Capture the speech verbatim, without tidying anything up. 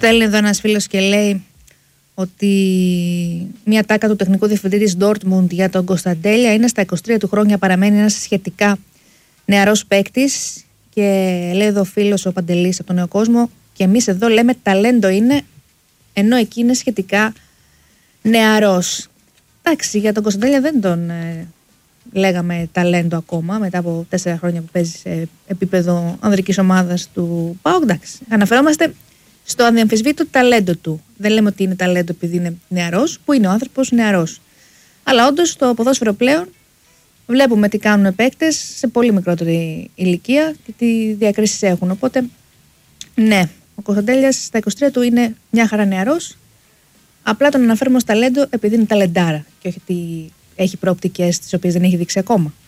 στέλνει εδώ ένας φίλος και λέει ότι μια τάκα του τεχνικού διευθυντή της Dortmund για τον Κωνσταντέλια είναι στα είκοσι τρία του χρόνια, παραμένει ένας σχετικά νεαρός παίκτης. Και λέει εδώ ο φίλος ο Παντελής από τον Νέο Κόσμο, και εμείς εδώ λέμε ταλέντο είναι, ενώ εκεί είναι σχετικά νεαρός. Εντάξει, για τον Κωνσταντέλια δεν τον ε, λέγαμε ταλέντο ακόμα, μετά από τέσσερα χρόνια που παίζει σε επίπεδο ανδρικής ομάδας του ΠΑΟΚ. Εντάξει, αναφερόμαστε στο αδιαμφισβήτητο ταλέντο του. Δεν λέμε ότι είναι ταλέντο επειδή είναι νεαρός, που είναι ο άνθρωπος νεαρός. Αλλά όντως στο ποδόσφαιρο πλέον βλέπουμε τι κάνουν παίκτες σε πολύ μικρότερη ηλικία και τι διακρίσεις έχουν. Οπότε, ναι, ο Κωνσταντέλιας στα είκοσι τρία του είναι μια χαρά νεαρός. Απλά τον αναφέρουμε ως ταλέντο επειδή είναι ταλεντάρα και όχι ότι έχει προοπτικές τις οποίες δεν έχει δείξει ακόμα.